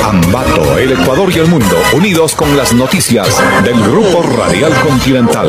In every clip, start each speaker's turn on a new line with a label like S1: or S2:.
S1: Ambato, el Ecuador y el mundo, unidos con las noticias del Grupo Radial Continental.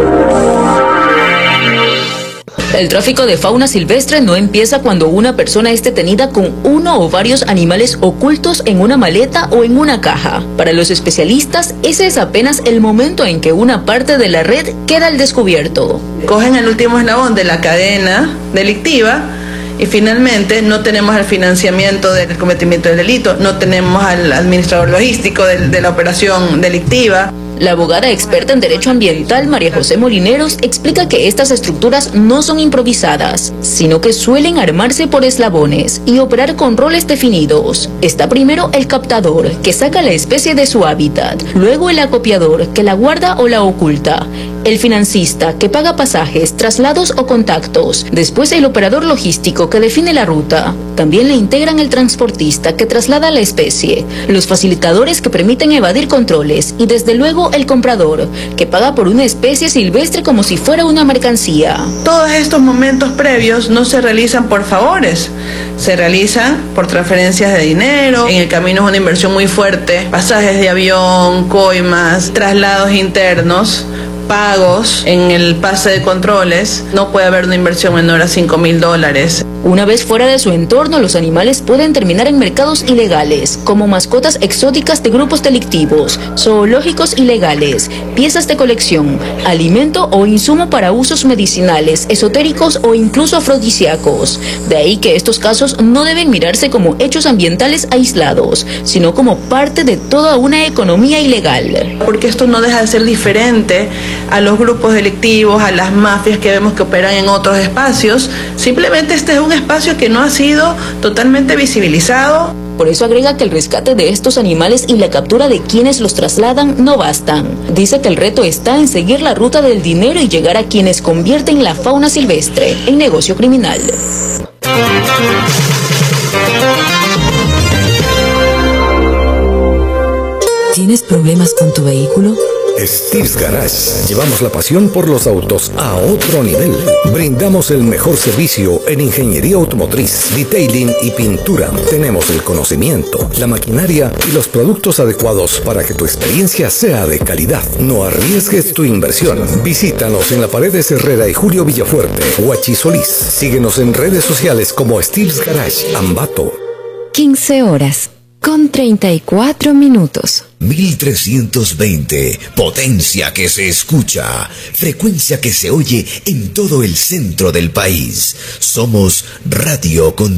S2: El tráfico de fauna silvestre no empieza cuando una persona es detenida con uno o varios animales ocultos en una maleta o en una caja. Para los especialistas, ese es apenas el momento en que una parte de la red queda al descubierto.
S3: Cogen el último eslabón de la cadena delictiva y finalmente no tenemos el financiamiento del cometimiento del delito, no tenemos al administrador logístico de la operación delictiva.
S2: La abogada experta en derecho ambiental, María José Molineros, explica que estas estructuras no son improvisadas, sino que suelen armarse por eslabones y operar con roles definidos. Está primero el captador, que saca la especie de su hábitat, luego el acopiador, que la guarda o la oculta, el financista, que paga pasajes, traslados o contactos, después el operador logístico, que define la ruta. También le integran el transportista, que traslada la especie, los facilitadores, que permiten evadir controles, y desde luego el comprador, que paga por una especie silvestre como si fuera una mercancía.
S3: Todos estos momentos previos no se realizan por favores, se realizan por transferencias de dinero. En el camino es una inversión muy fuerte, pasajes de avión, coimas, traslados internos, pagos en el pase de controles. No puede haber una inversión menor a $5.000.
S2: Una vez fuera de su entorno, los animales pueden terminar en mercados ilegales, como mascotas exóticas de grupos delictivos, zoológicos ilegales, piezas de colección, alimento o insumo para usos medicinales, esotéricos o incluso afrodisíacos. De ahí que estos casos no deben mirarse como hechos ambientales aislados, sino como parte de toda una economía ilegal.
S3: Porque esto no deja de ser diferente a los grupos delictivos, a las mafias que vemos que operan en otros espacios. Simplemente este es un espacio que no ha sido totalmente visibilizado.
S2: Por eso agrega que el rescate de estos animales y la captura de quienes los trasladan no bastan. Dice que el reto está en seguir la ruta del dinero y llegar a quienes convierten la fauna silvestre en negocio criminal.
S4: ¿Tienes problemas con tu vehículo?
S5: Steve's Garage. Llevamos la pasión por los autos a otro nivel. Brindamos el mejor servicio en ingeniería automotriz, detailing y pintura. Tenemos el conocimiento, la maquinaria y los productos adecuados para que tu experiencia sea de calidad. No arriesgues tu inversión. Visítanos en la Paredes Herrera y Julio Villafuerte, Huachi Solís. Síguenos en redes sociales como Steve's Garage, Ambato.
S4: 15 horas con 34 minutos.
S6: 1320, potencia que se escucha, frecuencia que se oye en todo el centro del país. Somos Radio Continental.